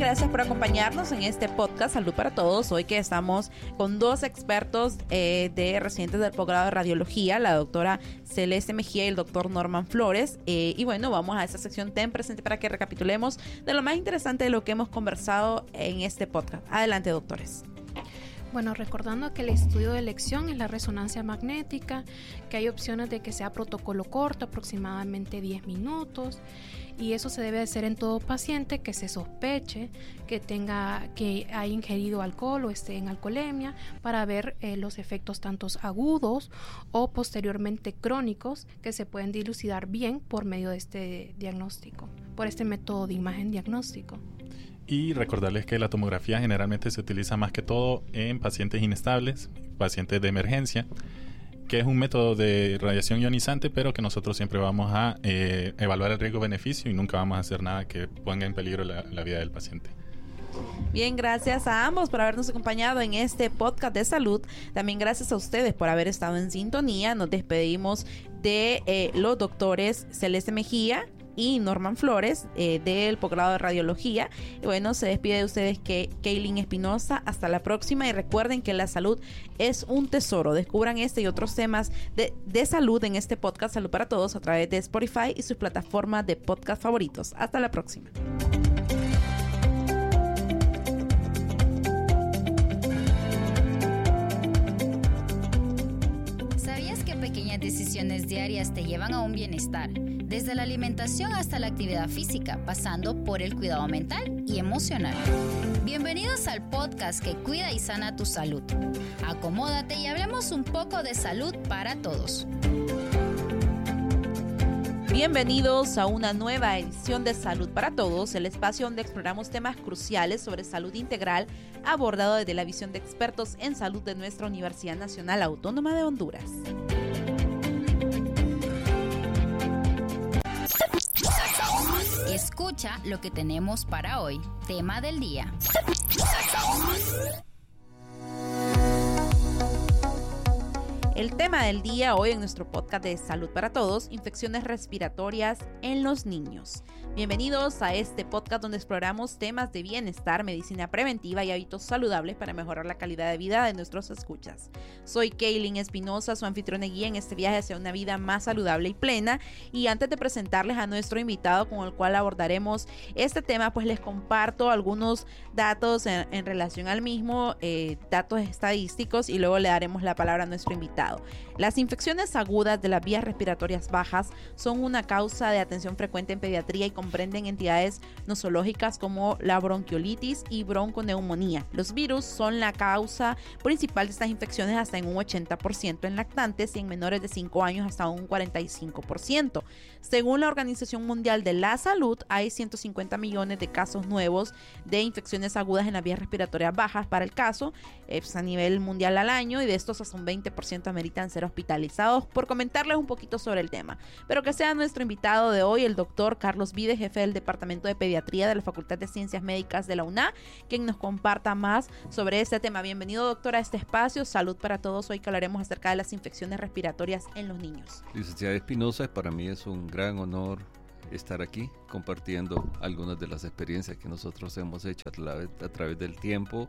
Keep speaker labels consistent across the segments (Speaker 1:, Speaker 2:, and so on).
Speaker 1: gracias por acompañarnos en este podcast Salud para Todos. Hoy que estamos con dos expertos de residentes del posgrado de radiología, la doctora Celeste Mejía y el doctor Norman Flores. Y bueno, vamos a esta sección Ten Presente para que recapitulemos de lo más interesante de lo que hemos conversado en este podcast. Adelante, doctores.
Speaker 2: Bueno, recordando que el estudio de elección es la resonancia magnética, que hay opciones de que sea protocolo corto, aproximadamente 10 minutos, y eso se debe hacer en todo paciente que se sospeche que haya ingerido alcohol o esté en alcoholemia, para ver los efectos tanto agudos o posteriormente crónicos que se pueden dilucidar bien por medio de este diagnóstico, por este método de imagen diagnóstico.
Speaker 3: Y recordarles que la tomografía generalmente se utiliza más que todo en pacientes inestables, pacientes de emergencia, que es un método de radiación ionizante, pero que nosotros siempre vamos a evaluar el riesgo-beneficio y nunca vamos a hacer nada que ponga en peligro la vida del paciente.
Speaker 1: Bien, gracias a ambos por habernos acompañado en este podcast de salud. También gracias a ustedes por haber estado en sintonía. Nos despedimos de los doctores Celeste Mejía y Norman Flores del posgrado de radiología. Y bueno, se despide de ustedes Kaylin Espinosa. Hasta la próxima, y recuerden que la salud es un tesoro. Descubran este y otros temas de salud en este podcast Salud para Todos a través de Spotify y sus plataformas de podcast favoritos. Hasta la próxima.
Speaker 4: Pequeñas decisiones diarias te llevan a un bienestar, desde la alimentación hasta la actividad física, pasando por el cuidado mental y emocional. Bienvenidos al podcast que cuida y sana tu salud. Acomódate y hablemos un poco de salud para todos.
Speaker 1: Bienvenidos a una nueva edición de Salud para Todos, el espacio donde exploramos temas cruciales sobre salud integral, abordado desde la visión de expertos en salud de nuestra Universidad Nacional Autónoma de Honduras.
Speaker 4: Escucha lo que tenemos para hoy. Tema del día.
Speaker 1: El tema del día hoy en nuestro podcast de Salud para Todos: infecciones respiratorias en los niños. Bienvenidos a este podcast donde exploramos temas de bienestar, medicina preventiva y hábitos saludables para mejorar la calidad de vida de nuestros escuchas. Soy Kaylin Espinosa, su anfitriona y guía en este viaje hacia una vida más saludable y plena. Y antes de presentarles a nuestro invitado con el cual abordaremos este tema, pues les comparto algunos datos en relación al mismo, datos estadísticos, y luego le daremos la palabra a nuestro invitado. Las infecciones agudas de las vías respiratorias bajas son una causa de atención frecuente en pediatría y comprenden entidades nosológicas como la bronquiolitis y bronconeumonía. Los virus son la causa principal de estas infecciones hasta en un 80% en lactantes y en menores de 5 años hasta un 45%. Según la Organización Mundial de la Salud, hay 150 millones de casos nuevos de infecciones agudas en las vías respiratorias bajas para el caso a nivel mundial al año, y de estos hasta un 20% ameritan ser hospitalizados. Por comentarles un poquito sobre el tema, pero que sea nuestro invitado de hoy el doctor Carlos Vides, jefe del Departamento de Pediatría de la Facultad de Ciencias Médicas de la UNA, quien nos comparta más sobre este tema. Bienvenido, doctor, a este espacio Salud para Todos. Hoy que hablaremos acerca de las infecciones respiratorias en los niños.
Speaker 5: Licenciada Espinosa, para mí es un gran honor estar aquí compartiendo algunas de las experiencias que nosotros hemos hecho a través del tiempo,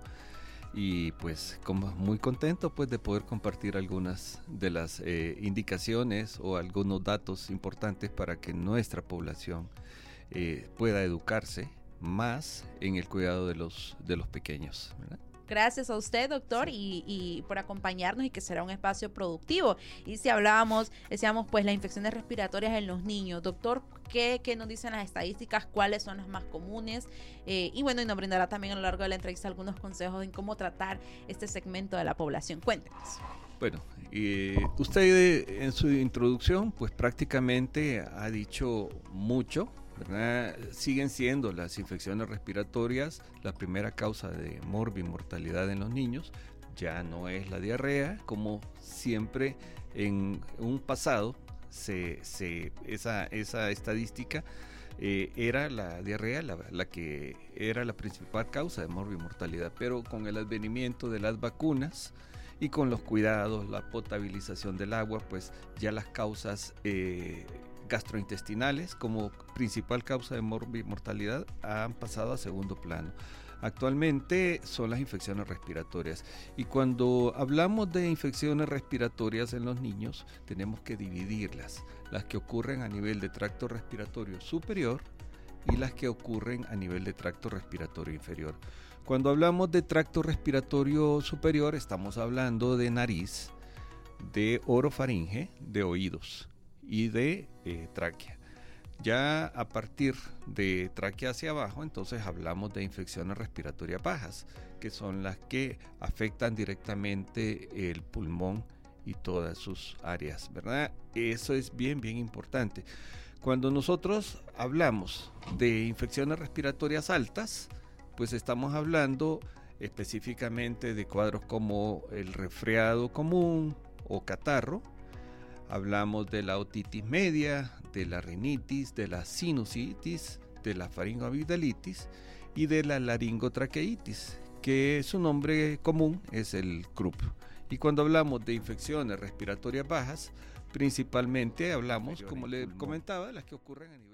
Speaker 5: y pues como muy contento pues de poder compartir algunas de las indicaciones o algunos datos importantes para que nuestra población pueda educarse más en el cuidado de los pequeños, ¿verdad?
Speaker 1: Gracias a usted, doctor,
Speaker 5: sí,
Speaker 1: y por acompañarnos, y que será un espacio productivo. Y si decíamos pues las infecciones respiratorias en los niños. Doctor, ¿qué nos dicen las estadísticas? ¿Cuáles son las más comunes? Y bueno, y nos brindará también a lo largo de la entrevista algunos consejos en cómo tratar este segmento de la población. Cuéntenos.
Speaker 5: Bueno, usted en su introducción pues prácticamente ha dicho mucho, ¿verdad? Siguen siendo las infecciones respiratorias la primera causa de morbimortalidad en los niños. Ya no es la diarrea, como siempre en un pasado esa estadística era la diarrea la que era la principal causa de morbimortalidad, pero con el advenimiento de las vacunas y con los cuidados, la potabilización del agua, pues ya las causas gastrointestinales como principal causa de mortalidad han pasado a segundo plano. Actualmente son las infecciones respiratorias, y cuando hablamos de infecciones respiratorias en los niños tenemos que dividirlas, las que ocurren a nivel de tracto respiratorio superior y las que ocurren a nivel de tracto respiratorio inferior. Cuando hablamos de tracto respiratorio superior estamos hablando de nariz, de orofaringe, de oídos y de tráquea. Ya a partir de tráquea hacia abajo, entonces hablamos de infecciones respiratorias bajas, que son las que afectan directamente el pulmón y todas sus áreas, ¿verdad? Eso es bien importante. Cuando nosotros hablamos de infecciones respiratorias altas, pues estamos hablando específicamente de cuadros como el resfriado común o catarro. Hablamos de la otitis media, de la rinitis, de la sinusitis, de la faringoamigdalitis y de la laringotraqueitis, que su nombre común es el croup. Y cuando hablamos de infecciones respiratorias bajas, principalmente hablamos, como le comentaba, las que ocurren a nivel